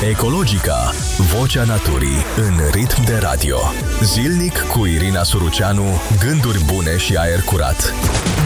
Ecologica, vocea naturii în ritm de radio. Zilnic cu Irina Suruceanu, gânduri bune și aer curat.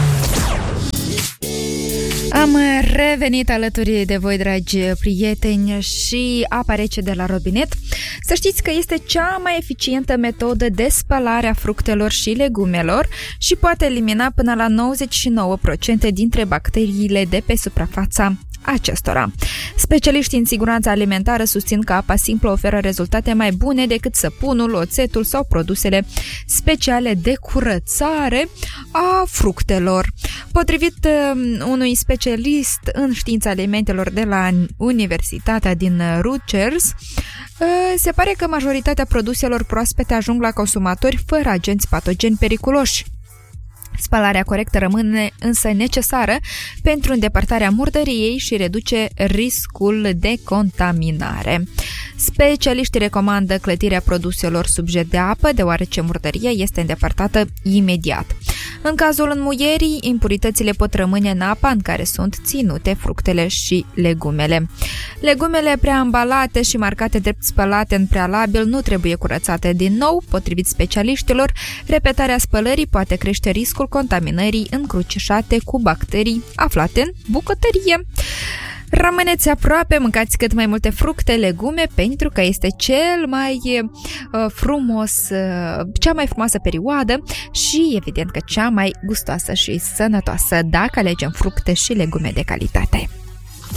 Am revenit alături de voi, dragi prieteni, și apa rece de la robinet. Să știți că este cea mai eficientă metodă de spălare a fructelor și legumelor și poate elimina până la 99% dintre bacteriile de pe suprafața acestora. Specialiștii în siguranță alimentară susțin că apa simplă oferă rezultate mai bune decât săpunul, oțetul sau produsele speciale de curățare a fructelor. Potrivit unui specialist în știința alimentelor de la Universitatea din Rutgers, se pare că majoritatea produselor proaspete ajung la consumatori fără agenți patogeni periculoși. Spălarea corectă rămâne însă necesară pentru îndepărtarea murdăriei și reduce riscul de contaminare. Specialiștii recomandă clătirea produselor sub jet de apă, deoarece murdăria este îndepărtată imediat. În cazul înmuierii, impuritățile pot rămâne în apa în care sunt ținute fructele și legumele. Legumele preambalate și marcate drept spălate în prealabil nu trebuie curățate din nou. Potrivit specialiștilor, repetarea spălării poate crește riscul contaminării încrucișate cu bacterii aflate în bucătărie. Rămâneți aproape, mâncați cât mai multe fructe, legume, pentru că este cea mai frumoasă perioadă și, evident, că cea mai gustoasă și sănătoasă, dacă alegem fructe și legume de calitate.